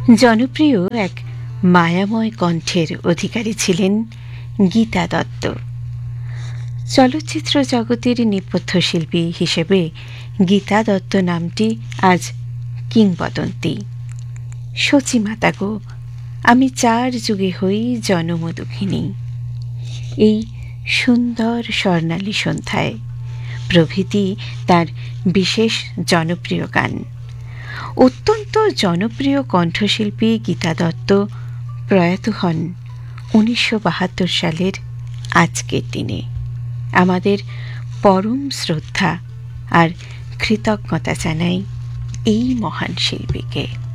জনপ্রিয় এক মায়াময় কণ্ঠের অধিকারী ছিলেন গীতা দত্ত। চলচ্চিত্র জগতের নেপথ্য শিল্পী হিসেবে গীতা দত্ত নামটি আজ কিংবদন্তি। সচিমাতা গো, আমি 4 যুগে হই জনমদুখিনী, এই সুন্দর স্বর্ণালী সন্ধ্যায় প্রভৃতি তার বিশেষ জনপ্রিয় গান। অত্যন্ত জনপ্রিয় কণ্ঠশিল্পী গীতা দত্ত প্রয়াত হন 1972 সালের আজকের দিনে। আমাদের পরম শ্রদ্ধা আর কৃতজ্ঞতা জানাই এই মহান শিল্পীকে।